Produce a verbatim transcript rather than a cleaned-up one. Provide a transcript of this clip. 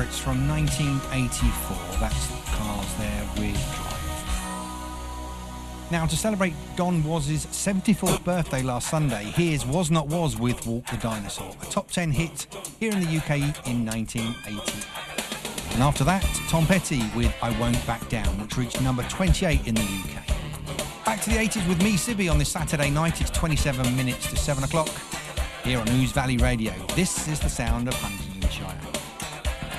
favourites from nineteen eighty-four. That's Cars there with Drive. Now, to celebrate Don Waz's seventy-fourth birthday last Sunday, here's Was Not Was with Walk the Dinosaur, a top ten hit here in the U K in nineteen eighty-eight. And after that, Tom Petty with I Won't Back Down, which reached number twenty-eight in the U K. Back to the eighties with me, Sibby, on this Saturday night. It's twenty-seven minutes to seven o'clock here on Ouse Valley Radio. This is the sound of Huntingdon.